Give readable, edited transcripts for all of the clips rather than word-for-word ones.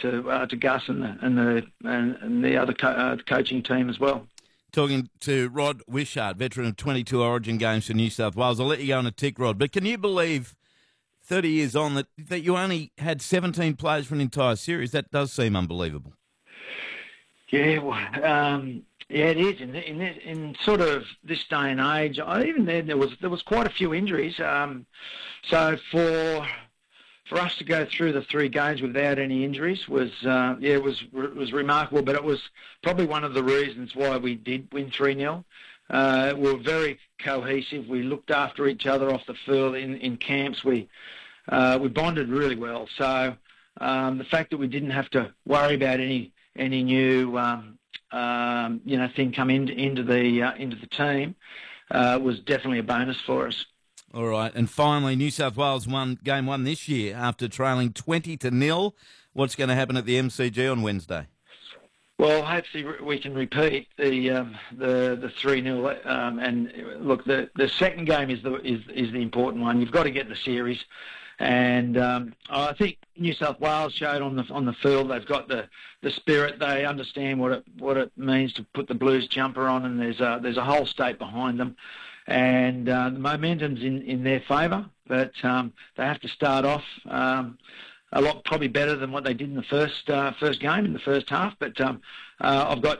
to Gus and the other coaching team as well. Talking to Rod Wishart, veteran of 22 Origin games for New South Wales. I'll let you go on a tick, Rod, but can you believe 30 years on that you only had 17 players for an entire series? That does seem unbelievable. Yeah, well, yeah, it is. In sort of this day and age, even then there was quite a few injuries. So for us to go through the 3 games without any injuries was remarkable. But it was probably one of the reasons why we did win 3-0. We were very cohesive. We looked after each other off the field in camps. We bonded really well. So the fact that we didn't have to worry about any new thing come into the team was definitely a bonus for us. All right, and finally, New South Wales won game 1 this year after trailing 20-0. What's going to happen at the MCG on Wednesday? Well, hopefully we can repeat the 3-0. And look, the second game is the important one. You've got to get the series, and I think New South Wales showed on the field they've got the spirit. They understand what it means to put the Blues jumper on, and there's a whole state behind them. And the momentum's in their favour, but they have to start off a lot probably better than what they did in the first game in the first half. But I've got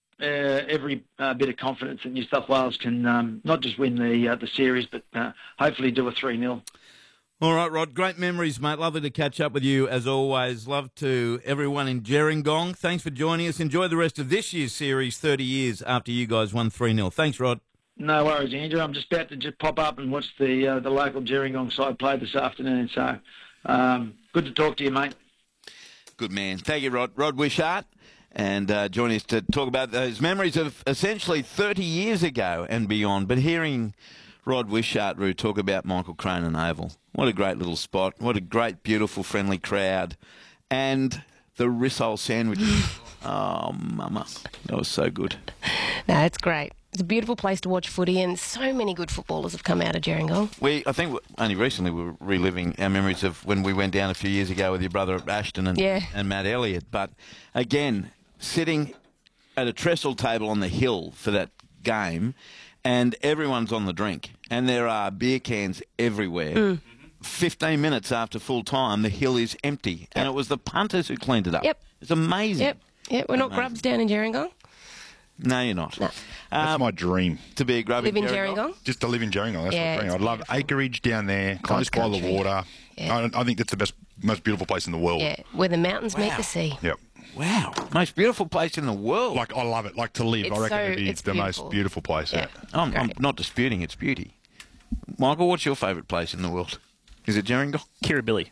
every bit of confidence that New South Wales can not just win the series, but hopefully do a 3-0. All right, Rod, great memories, mate. Lovely to catch up with you as always. Love to everyone in Gerringong. Thanks for joining us. Enjoy the rest of this year's series, 30 years after you guys won 3-0. Thanks, Rod. No worries, Andrew. I'm just about to pop up and watch the local Gerringong side play this afternoon. So good to talk to you, mate. Good man. Thank you, Rod. Rod Wishart, and joining us to talk about those memories of essentially 30 years ago and beyond. But hearing Rod Wishart, Roo, talk about Michael Cronin Oval, what a great little spot. What a great, beautiful, friendly crowd. And the Rissole sandwiches. Oh, mama. That was so good. No, it's great. It's a beautiful place to watch footy, and so many good footballers have come out of Gerringong. I think only recently we were reliving our memories of when we went down a few years ago with your brother Ashton and Matt Elliott. But again, sitting at a trestle table on the hill for that game, and everyone's on the drink, and there are beer cans everywhere. 15 minutes after full time, the hill is empty, and it was the punters who cleaned it up. Yep. It's amazing. Yep, we're not grubs down in Gerringong. No, you're not. No. That's my dream. To be a grub Live in Gerringong? Just to live in Gerringong. That's my dream. I'd love acreage down there, close by the water. Yeah. I think that's the most beautiful place in the world. Yeah, where the mountains meet the sea. Yep. Wow. Most beautiful place in the world. Like, I love it. Like, to live. I reckon it's the most beautiful place. Yeah. I'm not disputing its beauty. Michael, what's your favourite place in the world? Is it Gerringong? Kirribilli.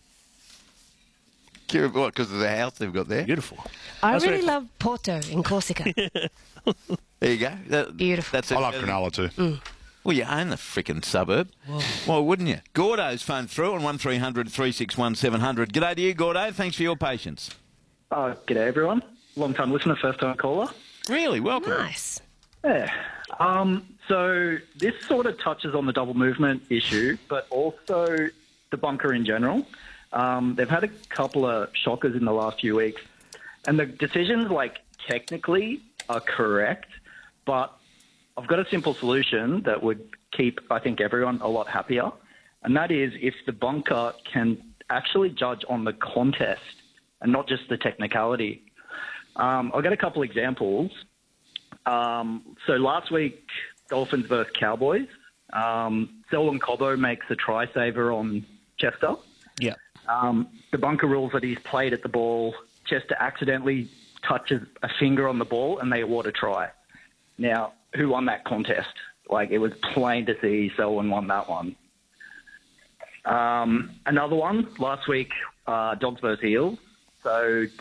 What, because of the house they've got there? Beautiful. I really love Porto in Corsica. There you go. Beautiful. That's it. I love Cronulla too. Well, you own the freaking suburb. Whoa. Why wouldn't you? Gordo's phoned through on 1300 361 700. G'day to you, Gordo. Thanks for your patience. G'day, everyone. Long-time listener, first-time caller. Really? Welcome. Nice. Yeah. So this sort of touches on the double movement issue, but also the bunker in general. They've had a couple of shockers in the last few weeks, and the decisions, technically are correct, but I've got a simple solution that would keep, I think, everyone a lot happier, and that is if the bunker can actually judge on the contest and not just the technicality. I'll get a couple examples. So last week, Dolphins versus Cowboys, Selwyn Cobbo makes a try-saver on Chester. Yeah. The bunker rules that he's played at the ball, Chester accidentally touches a finger on the ball and they award a try. Now, who won that contest? It was plain to see Selwyn won that one. Another one, last week, Dogs versus Eels. So